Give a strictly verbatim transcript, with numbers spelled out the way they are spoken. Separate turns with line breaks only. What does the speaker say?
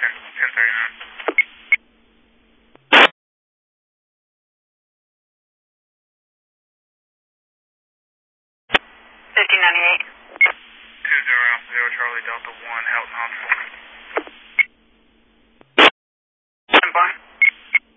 ten thirty-nine. fifteen ninety-eight. two zero zero Charlie Delta one, Houghton Hospital.